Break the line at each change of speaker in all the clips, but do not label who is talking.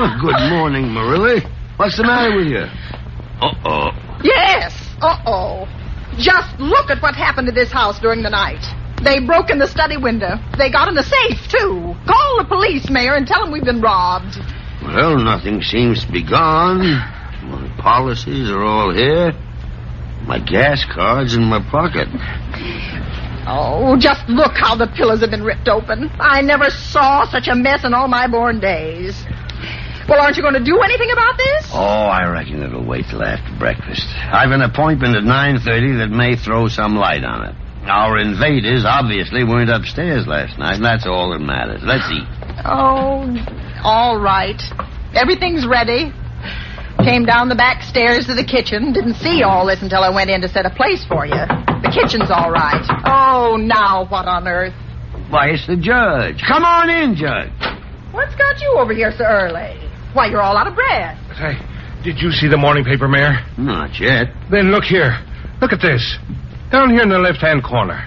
Well, good morning, Marilla. What's the matter with you? Uh-oh.
Yes, uh-oh. Just look at what happened to this house during the night. They broke in the study window. They got in the safe, too. Call the police, Mayor, and tell them we've been robbed.
Well, nothing seems to be gone. My policies are all here. My gas card's in my pocket.
Oh, just look how the pillows have been ripped open. I never saw such a mess in all my born days. Well, aren't you going to do anything about this?
Oh, I reckon it'll wait till after breakfast. I've an appointment at 9:30 that may throw some light on it. Our invaders obviously weren't upstairs last night, and that's all that matters. Let's eat.
Oh, all right. Everything's ready. Came down the back stairs to the kitchen. Didn't see all this until I went in to set a place for you. The kitchen's all right. Oh, now what on earth?
Why, it's the judge. Come on in, Judge.
What's got you over here so early? Why, you're all out of breath.
Say, did you see the morning paper, Mayor?
Not yet.
Then look here. Look at this. Down here in the left-hand corner.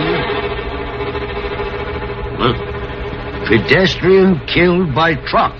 Pedestrian killed by truck.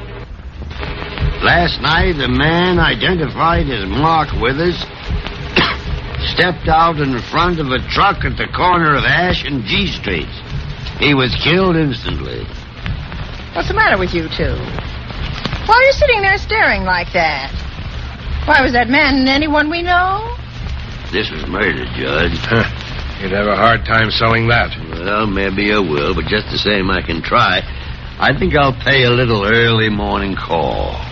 Last night, a man identified as Mark Withers stepped out in front of a truck at the corner of Ash and G Streets. He was killed instantly.
What's the matter with you two? Why are you sitting there staring like that? Why, was that man anyone we know?
This was murder, Judge.
You'd have a hard time selling that.
Well, maybe I will, but just the same I can try. I think I'll pay a little early morning call.